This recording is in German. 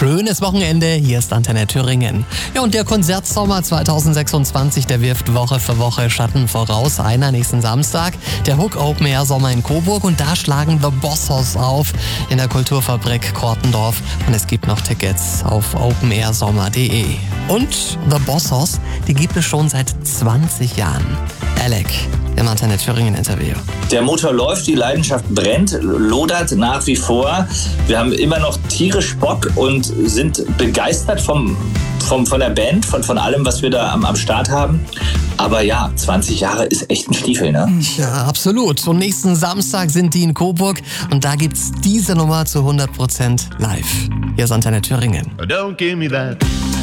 Schönes Wochenende, hier ist Antenne Thüringen. Ja, und der Konzertsommer 2026, der wirft Woche für Woche Schatten voraus. Einer nächsten Samstag, der Hook Open Air Sommer in Coburg, und da schlagen The Bossos auf in der Kulturfabrik Kortendorf, und es gibt noch Tickets auf openairsommer.de. Und The Bossos, die gibt es schon seit 20 Jahren. Alec im Antenne Thüringen Interview. Der Motor läuft, die Leidenschaft brennt, lodert nach wie vor. Wir haben immer noch tierisch Bock und sind begeistert von der Band, von allem, was wir da am Start haben. Aber ja, 20 Jahre ist echt ein Stiefel, ne? Ja, absolut. Und nächsten Samstag sind die in Coburg, und da gibt's diese Nummer zu 100% live. Hier ist Antenne Thüringen. Don't give me that.